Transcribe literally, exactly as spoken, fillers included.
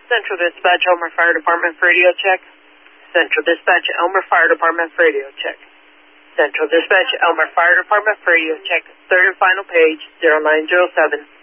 Central Dispatch, Elmer Fire Department for radio check. Central Dispatch, Elmer Fire Department for radio check. Central Dispatch, Elmer Fire Department for radio check. Third and final page, zero nine zero seven.